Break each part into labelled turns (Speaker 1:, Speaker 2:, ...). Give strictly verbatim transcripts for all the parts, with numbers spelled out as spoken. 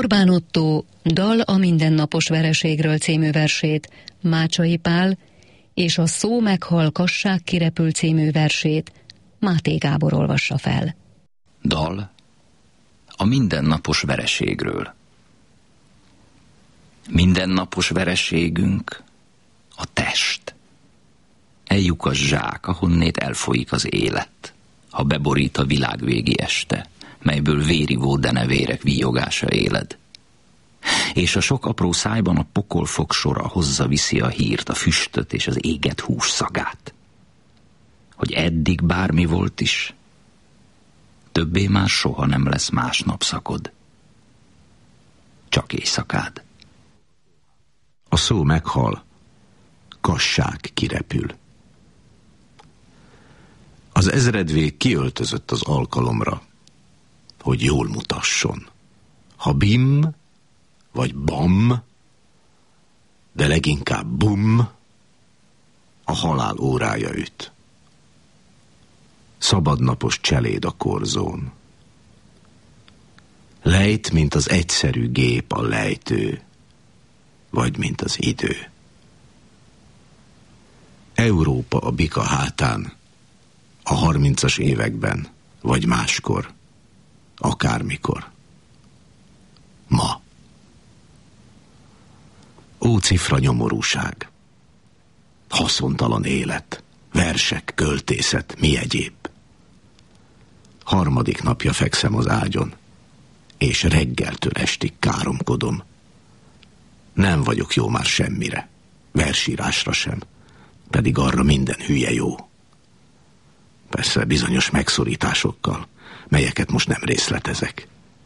Speaker 1: Orbán Ottó Dal a mindennapos vereségről című versét Mácsai Pál, és a Szó meghal, kasság kirepül című versét Máté Gábor olvassa fel.
Speaker 2: Dal a mindennapos vereségről. Mindennapos vereségünk a test. Ellyukas zsák, ahonnét elfolyik az élet, ha beborít a világvégi este, melyből vérivó denevérek víjogása éled. És a sok apró szájban a pokol fogsora hozza viszi a hírt, a füstöt és az égett hús szagát. Hogy eddig bármi volt is, többé már soha nem lesz más napszakod. Csak éjszakád.
Speaker 3: A szó meghal, kasság kirepül. Az ezredvég kiöltözött az alkalomra, hogy jól mutasson. Ha bim, vagy bam, de leginkább bum, a halál órája üt. Szabadnapos cseléd a korzón. Lejt, mint az egyszerű gép a lejtő, vagy mint az idő. Európa a bika hátán, a harmincas években, vagy máskor, akármikor. Ma. Ó, cifra nyomorúság, haszontalan élet, versek, költészet, mi egyéb. Harmadik napja fekszem az ágyon, és reggeltől estig káromkodom. Nem vagyok jó már semmire, versírásra sem, pedig arra minden hülye jó. Persze bizonyos megszorításokkal, melyeket most nem részletezek.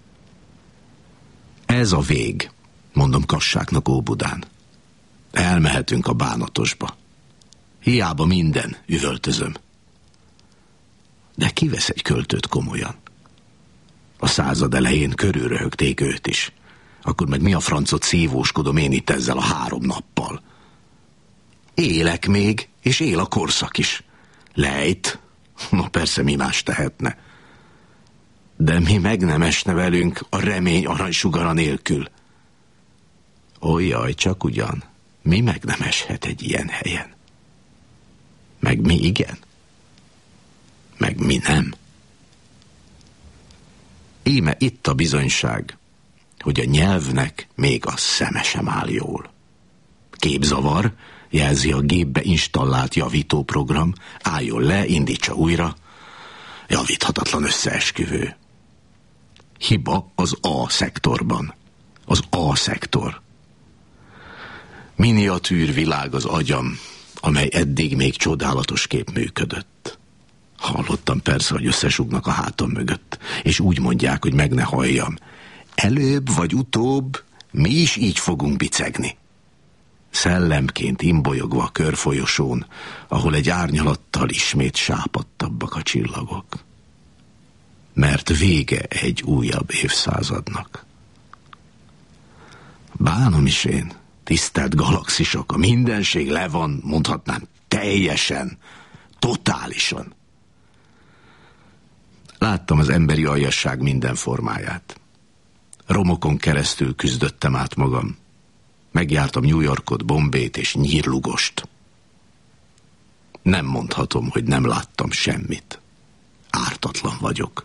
Speaker 3: Ez a vég, mondom Kasságnak Óbudán. Elmehetünk a bánatosba. Hiába minden, üvöltözöm. De ki vesz egy költőt komolyan? A század elején körülröhögték őt is. Akkor meg mi a francot szívóskodom én itt ezzel a három nappal? Élek még, és él a korszak is. Lejt, na persze mi más tehetne. De mi meg nem esne velünk a remény aranysugara nélkül. Ó, jaj, csak ugyan, mi meg nem eshet egy ilyen helyen. Meg mi igen, meg mi nem. Íme itt a bizonyság, hogy a nyelvnek még a szeme sem áll jól. Képzavar, jelzi a gépbe installált javítóprogram, álljon le, indítsa újra, javíthatatlan összeesküvő. Hiba az A szektorban. Az A szektor. Miniatűr világ az agyam, amely eddig még csodálatos kép működött. Hallottam persze, hogy összesugnak a hátam mögött, és úgy mondják, hogy meg ne halljam. Előbb vagy utóbb mi is így fogunk bicegni. Szellemként imbolyogva a körfolyosón, ahol egy árnyalattal ismét sápadtabbak a csillagok. Mert vége egy újabb évszázadnak. Bánom is én, tisztelt galaxisok, a mindenség le van, mondhatnám, teljesen, totálisan. Láttam az emberi aljasság minden formáját. Romokon keresztül küzdöttem át magam. Megjártam New Yorkot, Bombayt és Nyírlugost. Nem mondhatom, hogy nem láttam semmit. Ártatlan vagyok.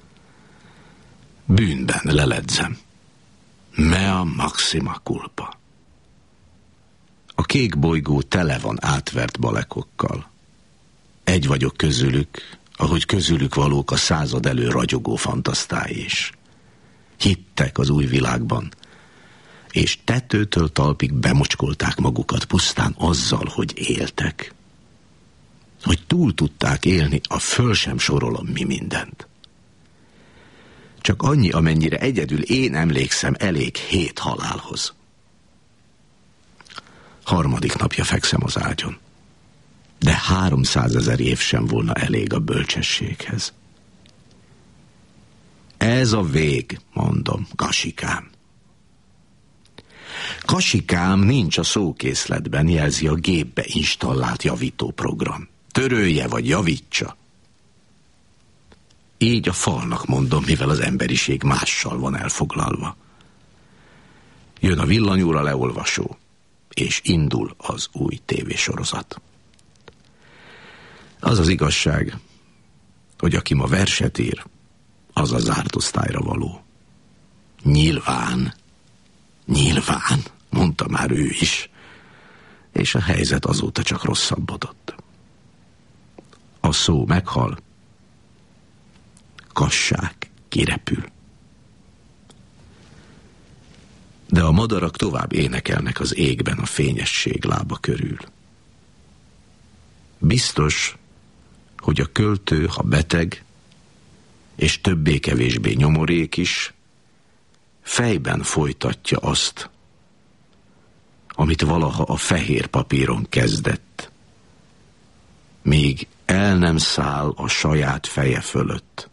Speaker 3: Bűnben leledzem. Mea maxima culpa. A kék bolygó tele van átvert balekokkal. Egy vagyok közülük, ahogy közülük valók a század elő ragyogó fantasztái is. Hittek az új világban, és tetőtől talpig bemocskolták magukat pusztán azzal, hogy éltek. Hogy túl tudták élni, a föl sem sorolom mi mindent. Csak annyi, amennyire egyedül én emlékszem, elég hét halálhoz. Harmadik napja fekszem az ágyon. De háromszázezer év sem volna elég a bölcsességhez. Ez a vég, mondom, Kasikám. Kasikám nincs a szókészletben, jelzi a gépbe installált javítóprogram. Törölje vagy javítsa. Így a falnak mondom, mivel az emberiség mással van elfoglalva. Jön a villanyóra leolvasó, és indul az új tévésorozat. Az az igazság, hogy aki ma verset ír, az a zárt osztályra való. Nyilván, nyilván, mondta már ő is, és a helyzet azóta csak rosszabbodott. A szó meghal, kassák kirepül. De a madarak tovább énekelnek az égben a fényesség lába körül. Biztos, hogy a költő, ha beteg, és többé-kevésbé nyomorék is, fejben folytatja azt, amit valaha a fehér papíron kezdett, míg el nem száll a saját feje fölött,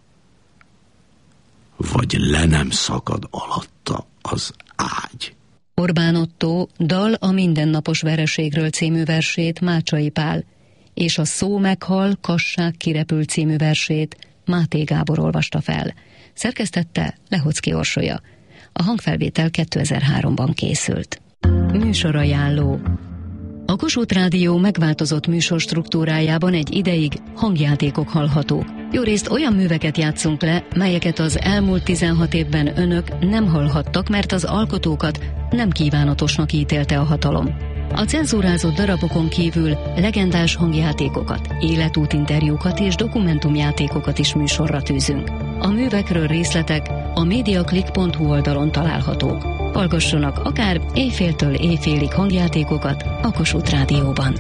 Speaker 3: vagy le nem szakad alatta az ágy.
Speaker 1: Orbán Ottó Dal a mindennapos vereségről című versét Mácsai Pál, és a Szó meghal, kasság kirepül című versét Máté Gábor olvasta fel. Szerkesztette Lehocki Orsolya. A hangfelvétel kétezer-háromban készült. Műsorajánló. A Kossuth Rádió megváltozott műsorstruktúrájában egy ideig hangjátékok hallhatók. Jórészt olyan műveket játszunk le, melyeket az elmúlt tizenhat évben önök nem hallhattak, mert az alkotókat nem kívánatosnak ítélte a hatalom. A cenzúrázott darabokon kívül legendás hangjátékokat, életútinterjúkat és dokumentumjátékokat is műsorra tűzünk. A művekről részletek a mediaclick pont hu oldalon találhatók. Hallgassanak akár éjféltől éjfélig hangjátékokat a Kossuth Rádióban.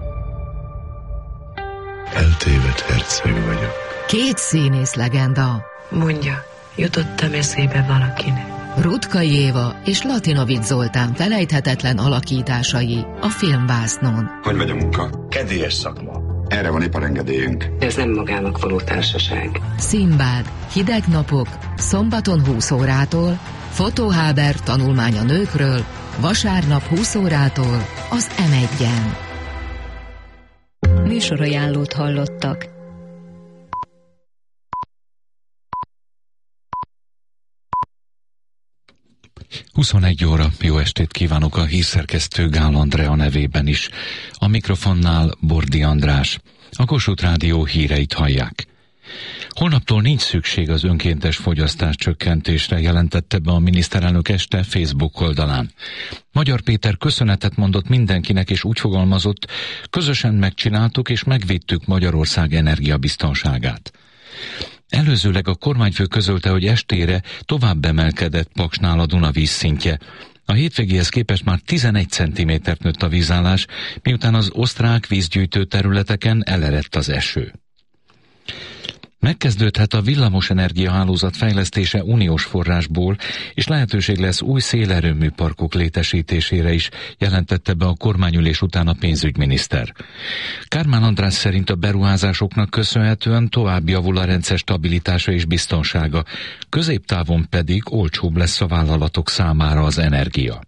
Speaker 4: Eltévedt herceg vagyok.
Speaker 5: Két színész legenda.
Speaker 6: Mondja, jutott-e eszébe valakinek?
Speaker 5: Rutkai Éva és Latinovics Zoltán felejthetetlen alakításai a filmvásznon.
Speaker 4: Hogy megy a munka? Kedélyes szakma. Erre van iparengedélyünk.
Speaker 6: Ez nem magának való társaság.
Speaker 5: Szimbád, hideg napok, szombaton húsz órától, Fotóháber tanulmány a nőkről, vasárnap húsz órától az em egyen.
Speaker 1: Műsorajánlót hallottak.
Speaker 7: huszonegy óra, jó estét kívánok a hírszerkesztő Gál Andrea nevében is. A mikrofonnál Bordi András. A Kossuth Rádió híreit hallják. Holnaptól nincs szükség az önkéntes fogyasztás csökkentésre, jelentette be a miniszterelnök este Facebook oldalán. Magyar Péter köszönetet mondott mindenkinek, és úgy fogalmazott, közösen megcsináltuk és megvédtük Magyarország energiabiztonságát. Előzőleg a kormányfő közölte, hogy estére tovább emelkedett Paksnál a Duna vízszintje. A hétvégéhez képest már tizenegy centimétert nőtt a vízállás, miután az osztrák vízgyűjtő területeken elerett az eső. Megkezdődhet a villamosenergia hálózat fejlesztése uniós forrásból, és lehetőség lesz új szélerőműparkok létesítésére is, jelentette be a kormányülés után a pénzügyminiszter. Kármán András szerint a beruházásoknak köszönhetően tovább javul a rendszer stabilitása és biztonsága, középtávon pedig olcsóbb lesz a vállalatok számára az energia.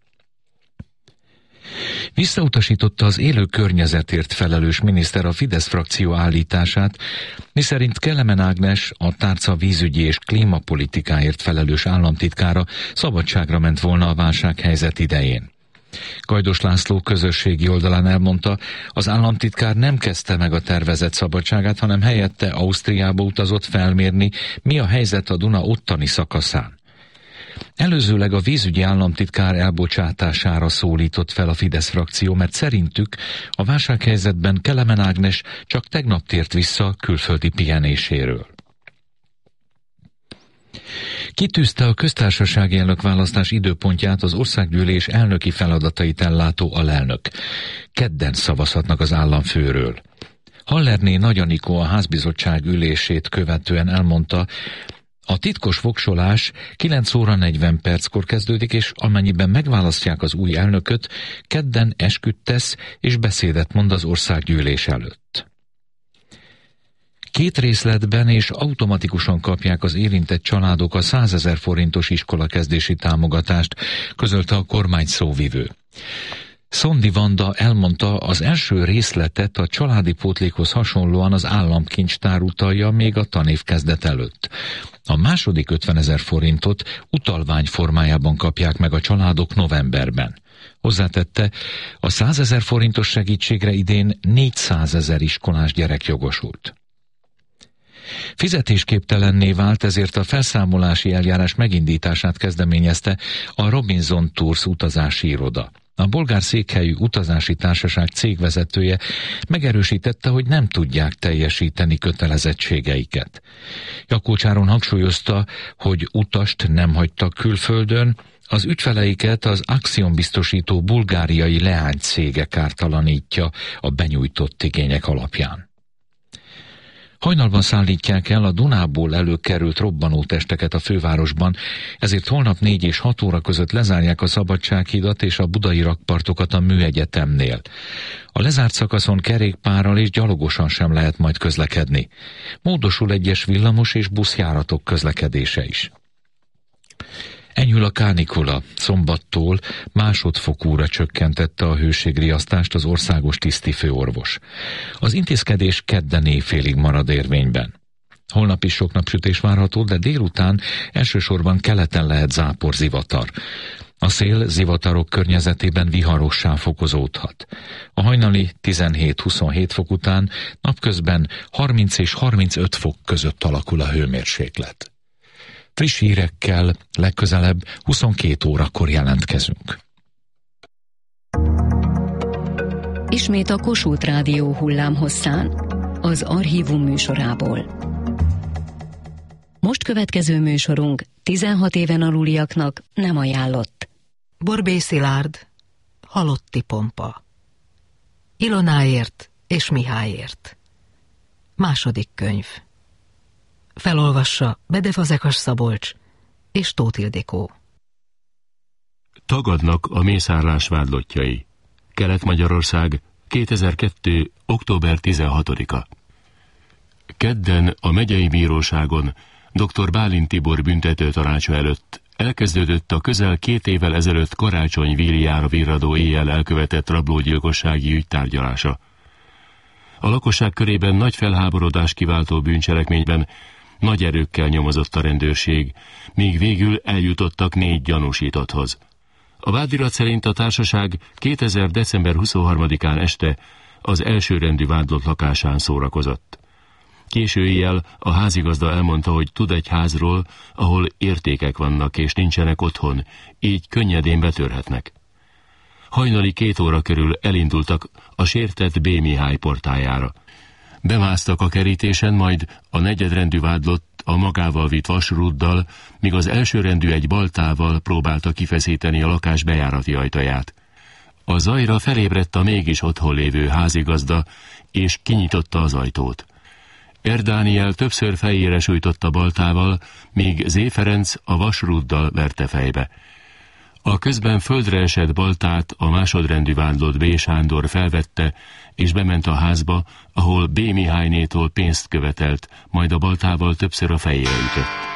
Speaker 7: Visszautasította az élő környezetért felelős miniszter a Fidesz frakció állítását, miszerint Kelemen Ágnes, a tárca vízügyi és klímapolitikáért felelős államtitkára szabadságra ment volna a válsághelyzet idején. Gajdos László közösségi oldalán elmondta, az államtitkár nem kezdte meg a tervezett szabadságát, hanem helyette Ausztriába utazott felmérni, mi a helyzet a Duna ottani szakaszán. Előzőleg a vízügyi államtitkár elbocsátására szólított fel a Fidesz frakció, mert szerintük a válsághelyzetben Kelemen Ágnes csak tegnap tért vissza külföldi pihenéséről. Kitűzte a köztársasági elnökválasztás időpontját az országgyűlés elnöki feladatait ellátó alelnök. Kedden szavazhatnak az államfőről. Hallerné Nagy Anikó a házbizottság ülését követően elmondta, a titkos voksolás kilenc óra negyven perckor kezdődik, és amennyiben megválasztják az új elnököt, kedden esküt tesz és beszédet mond az országgyűlés előtt. Két részletben és automatikusan kapják az érintett családok a százezer forintos iskolakezdési támogatást, közölte a kormány szóvivő. Szondi Vanda elmondta, az első részletet a családi pótlékhoz hasonlóan az államkincstár utalja még a tanév kezdet előtt. A második ötvenezer forintot utalvány formájában kapják meg a családok novemberben. Hozzátette, a százezer forintos segítségre idén négyszázezer iskolás gyerek jogosult. Fizetésképtelenné vált, ezért a felszámolási eljárás megindítását kezdeményezte a Robinson Tours utazási iroda. A bolgár székhelyű utazási társaság cégvezetője megerősítette, hogy nem tudják teljesíteni kötelezettségeiket. Jakócs Áron hangsúlyozta, hogy utast nem hagytak külföldön, az ügyfeleiket az Axiom biztosító bulgáriai leánycége kártalanítja a benyújtott igények alapján. Hajnalban szállítják el a Dunából előkerült robbanótesteket a fővárosban, ezért holnap négy és hat óra között lezárják a Szabadsághidat és a budai rakpartokat a Műegyetemnél. A lezárt szakaszon kerékpárral és gyalogosan sem lehet majd közlekedni. Módosul egyes villamos és buszjáratok közlekedése is. Enyhül a kánikula, szombattól másodfokúra csökkentette a hőségriasztást az országos tisztifőorvos. Az intézkedés kedden éjfélig marad érvényben. Holnap is sok napsütés várható, de délután elsősorban keleten lehet záporzivatar. A szél zivatarok környezetében viharossá fokozódhat. A hajnali tizenhét-huszonhét fok után napközben harminc és harmincöt fok között alakul a hőmérséklet. Friss hírekkel legközelebb huszonkét órakor jelentkezünk.
Speaker 1: Ismét a Kossuth Rádió hullámhosszán, az Archívum műsorából. Most következő műsorunk tizenhat éven aluliaknak nem ajánlott.
Speaker 5: Borbély Szilárd, Halotti pompa. Ilonáért és Mihályért. Második könyv. Felolvassa Bede Fazekas Szabolcs és Tóth Ildikó.
Speaker 8: Tagadnak a mészárlás vádlottjai. Kelet-Magyarország, kétezer-kettő. október tizenhatodika. Kedden a megyei bíróságon dr. Bálint Tibor büntető tanácsa előtt elkezdődött a közel két évvel ezelőtt Karácsony Víliára virradó éjjel elkövetett rablógyilkossági ügy tárgyalása. A lakosság körében nagy felháborodás kiváltó bűncselekményben nagy erőkkel nyomozott a rendőrség, míg végül eljutottak négy gyanúsítotthoz. A vádirat szerint a társaság kétezer. december huszonharmadikán este az elsőrendű vádlott lakásán szórakozott. Késő éjjel a házigazda elmondta, hogy tud egy házról, ahol értékek vannak és nincsenek otthon, így könnyedén betörhetnek. Hajnali két óra körül elindultak a sértett B. Mihály portájára. Bemásztak a kerítésen, majd a negyedrendű vádlott a magával vitt vasrúddal, míg az elsőrendű egy baltával próbálta kifeszíteni a lakás bejárati ajtaját. A zajra felébredt a mégis otthon lévő házigazda, és kinyitotta az ajtót. R. Dániel többször fejére sújtotta baltával, míg Zé. Ferenc a vasrúddal verte fejbe. A közben földre esett baltát a másodrendű vádlott B. Sándor felvette, és bement a házba, ahol B. Mihálynétól pénzt követelt, majd a baltával többször a fejére ütött.